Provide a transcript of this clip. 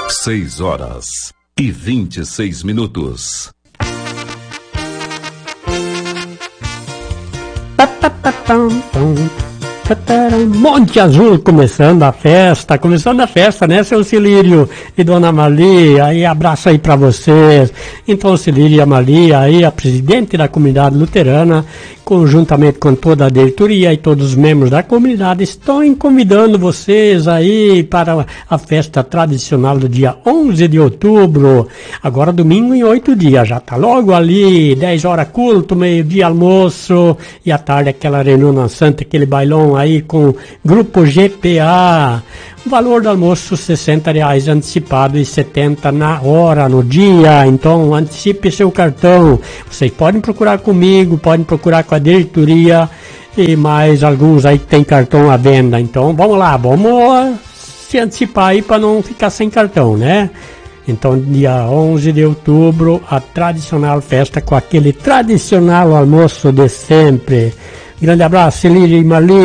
6h26. Monte Azul começando a festa, né, seu Cilírio e Dona Malia, aí abraço aí pra vocês. Então, Cilírio e a Malia, aí a presidente da comunidade luterana, conjuntamente com toda a diretoria e todos os membros da comunidade, estão convidando vocês aí para a festa tradicional do dia 11 de outubro, agora domingo em 8 dias, já tá logo ali, 10 horas culto, meio-dia almoço, e à tarde aquela reunião santa, aquele bailão aí com Grupo GPA. O valor do almoço R$60 antecipado e R$70 na hora, no dia. Então antecipe seu cartão. Vocês podem procurar comigo, podem procurar com a diretoria e mais alguns aí que tem cartão à venda. Então vamos lá, vamos se antecipar aí para não ficar sem cartão, né? Então, dia 11 de outubro, a tradicional festa com aquele tradicional almoço de sempre. Grande abraço, Cilírio e Malia.